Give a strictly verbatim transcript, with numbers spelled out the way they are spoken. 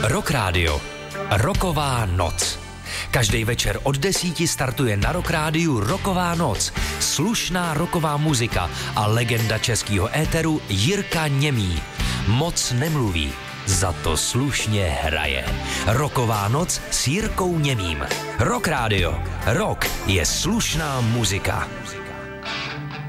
Rock Radio. Rocková noc. Každý večer od desíti startuje na Rock Rádiu Rocková noc. Slušná rocková muzika a legenda českého éteru Jirka Němý. Moc nemluví, za to slušně hraje. Rocková noc s Jirkou Němým. Rock Radio. Rock je slušná muzika.